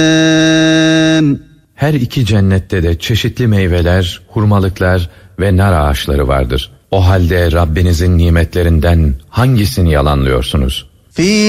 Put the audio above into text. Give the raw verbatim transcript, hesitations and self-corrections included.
Her iki cennette de çeşitli meyveler, hurmalıklar ve nar ağaçları vardır. O halde Rabbinizin nimetlerinden hangisini yalanlıyorsunuz?